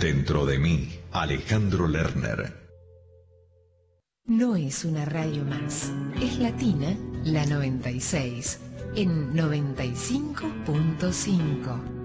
Dentro de mí, Alejandro Lerner. No es una radio más. Es Latina, la 96, en 95.5.